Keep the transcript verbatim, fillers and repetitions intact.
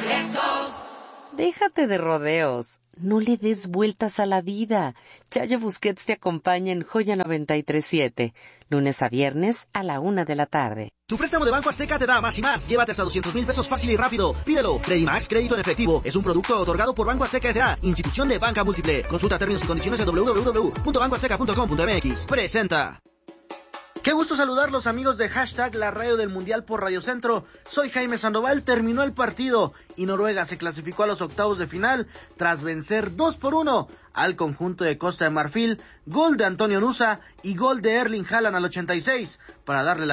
let's go. Déjate de rodeos. No le des vueltas a la vida. Chayo Busquets te acompaña en Joya noventa y tres siete, lunes a viernes a la una de la tarde. Tu préstamo de Banco Azteca te da más y más. Llévate hasta doscientos mil pesos fácil y rápido. Pídelo. Credimax, crédito en efectivo. Es un producto otorgado por Banco Azteca S A, institución de banca múltiple. Consulta términos y condiciones en doble u doble u doble u punto banco azteca punto com punto m x. Presenta. Qué gusto saludarlos, amigos de hashtag La Radio del Mundial por Radio Centro. Soy Jaime Sandoval. Terminó el partido y Noruega se clasificó a los octavos de final tras vencer dos por uno al conjunto de Costa de Marfil. Gol de Antonio Nusa y gol de Erling Haaland al ochenta y seis para darle la